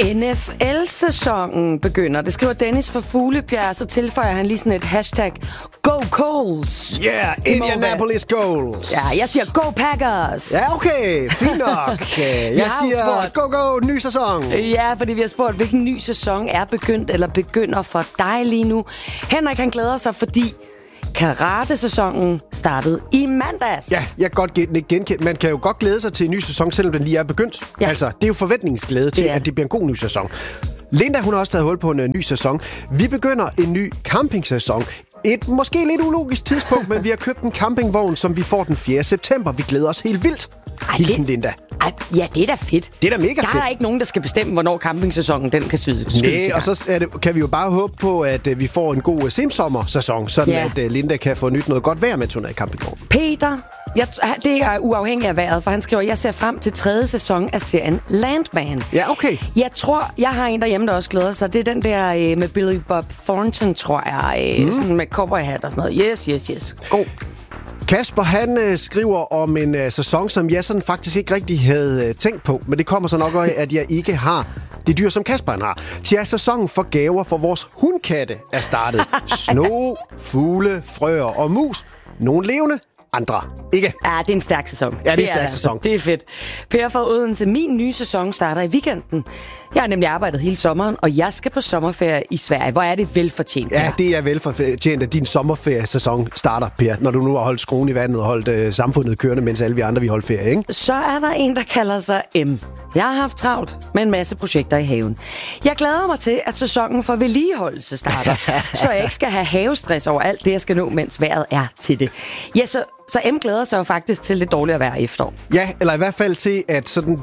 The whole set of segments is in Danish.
NFL-sæsonen begynder. Det skriver Dennis fra Fuglebjerg, så tilføjer han lige sådan et hashtag Go Coles. Yeah, Indianapolis Colts. Ja, jeg siger Go Packers. Ja, okay, fint nok. Jeg siger go, ny sæson. Ja, fordi vi har spurgt, hvilken ny sæson er begyndt eller begynder for dig lige nu. Henrik, han glæder sig, fordi karate-sæsonen startede i mandags. Ja, jeg kan godt genkende. Man kan jo godt glæde sig til en ny sæson, selvom den lige er begyndt. Ja. Altså, det er jo forventningsglæde til, at det bliver en god ny sæson. Linda, hun har også taget hul på en ny sæson. Vi begynder en ny campingsæson. Et måske lidt ulogisk tidspunkt, men vi har købt en campingvogn, som vi får den 4. september. Vi glæder os helt vildt. Hilsen, Linda. Ja, det er da fedt. Det er da mega fedt. Der er ikke nogen, der skal bestemme, hvornår campingsæsonen den kan skydes. Nej, og så kan vi jo bare håbe på, at vi får en god sensommersæson, sådan at Linda kan få nyt noget godt vejr med turné i campingvognen. Peter, det er uafhængig af vejret, for han skriver, jeg ser frem til 3. sæson af serien Landman. Ja, okay. Jeg tror, jeg har en derhjemme, der også glæder sig. Det er den der med Billy Bob Thornton, tror jeg. Sådan med cowboyhat og sådan noget. Yes. God. Kasper, han skriver om en sæson, som jeg sådan faktisk ikke rigtig havde tænkt på. Men det kommer så nok af, at jeg ikke har det dyr, som Kasper han har. Til sæsonen for gaver for vores hundkatte er startet. Sno, fugle, frøer og mus. Nogle levende, andre ikke. Ja, det er en stærk sæson. Ja, det er en stærk sæson. Det er fedt. Per fra Odense, min nye sæson starter i weekenden. Jeg har nemlig arbejdet hele sommeren, og jeg skal på sommerferie i Sverige. Hvor er det velfortjent? Ja, det er velfortjent, at din sommerferiesæson starter, Per, når du nu har holdt skruen i vandet og holdt samfundet kørende, mens alle vi andre vi holdt ferie, ikke? Så er der en, der kalder sig M. Jeg har haft travlt med en masse projekter i haven. Jeg glæder mig til, at sæsonen for vedligeholdelse starter, så jeg ikke skal have havestress over alt det, jeg skal nå, mens vejret er til det. Ja, så M glæder sig jo faktisk til lidt dårligere vejr efterår. Ja, eller i hvert fald til, at, sådan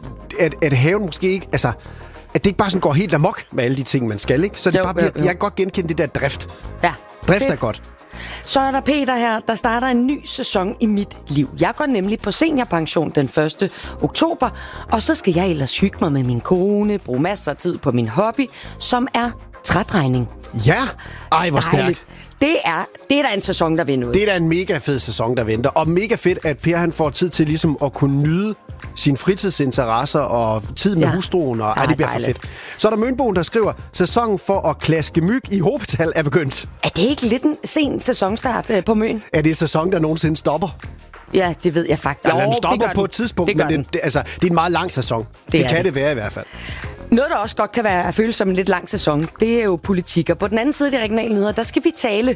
at haven måske ikke... Altså, at det ikke bare sådan går helt amok med alle de ting, man skal, ikke? Så det bare bliver, jeg kan godt genkende det der drift. Ja. Drift er godt. Så er der Peter her, der starter en ny sæson i mit liv. Jeg går nemlig på seniorpension den 1. oktober, og så skal jeg ellers hygge mig med min kone, bruge masser af tid på min hobby, som er trædrejning. Ja, ej hvor stærkt. Det er da en sæson, der venter ud. Det er da en mega fed sæson, der venter. Og mega fedt, at Per han får tid til ligesom at kunne nyde sine fritidsinteresser og tid med hustruen. Og det bliver for fedt. Så er der Mønboen, der skriver, sæsonen for at klaske myg i hobetal er begyndt. Er det ikke lidt en sen sæsonstart på Møn? Er det en sæson, der nogensinde stopper? Ja, det ved jeg faktisk. Ja, den stopper på et tidspunkt, men det er en meget lang sæson. Det kan det være i hvert fald. Noget, der også godt kan være at føle som en lidt lang sæson, det er jo politik. Og på den anden side af de regionale nyheder, der skal vi tale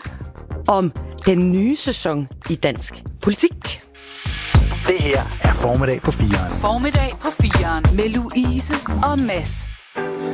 om den nye sæson i dansk politik. Det her er Formiddag på 4'eren. Formiddag på 4'eren med Louise og Mads.